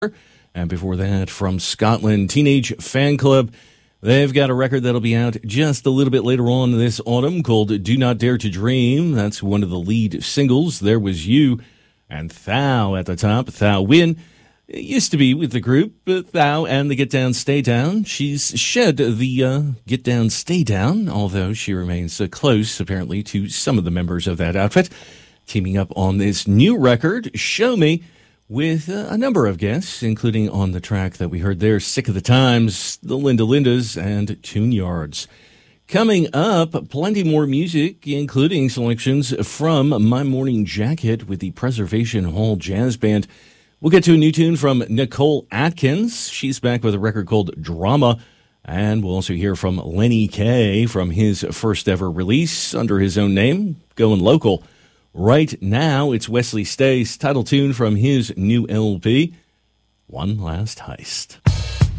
And before that, from Scotland, Teenage Fan Club. They've got a record that'll be out just a little bit later on this autumn called Do Not Dare to Dream. That's one of the lead singles. There Was You and Thou at the top. Thou Win. It used to be with the group, Thou and the Get Down, Stay Down. She's shed the Get Down, Stay Down, although she remains close, apparently, to some of the members of that outfit. Teaming up on this new record, Show Me, with a number of guests, including on the track that we heard there, Sick of the Times, the Linda Lindas, and Tune Yards. Coming up, plenty more music, including selections from My Morning Jacket with the Preservation Hall Jazz Band. We'll get to a new tune from Nicole Atkins. She's back with a record called Drama. And we'll also hear from Lenny Kaye from his first ever release under his own name, Going Local. Right now, it's Wesley Stace, title tune from his new LP, One Last Heist.